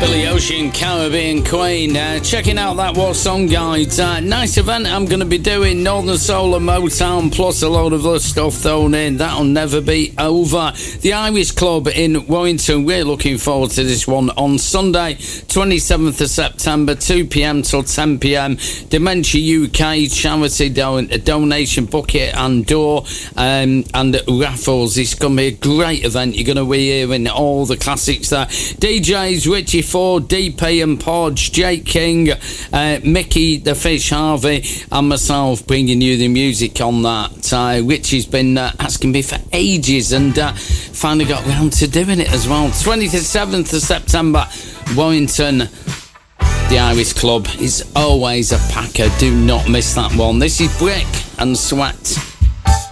Billy Ocean, Caribbean Queen. Checking out that What Song Guide. Nice event I'm going to be doing. Northern Soul and Motown, plus a load of other stuff thrown in. That'll never be over. The Irish Club in Warrington. We're looking forward to this one on Sunday, 27th of September, 2 p.m. till 10 p.m. Dementia UK charity donation bucket and door and raffles. It's going to be a great event. You're going to be hearing all the classics there. DJs Richie Ford, DP and Podge, Jake King, Mickey the Fish Harvey, and myself bringing you the music on that. Richie's been asking me for ages and finally got round to doing it as well. 27th of September, Warrington. The Irish Club is always a packer. Do not miss that one. This is Brick and Sweat.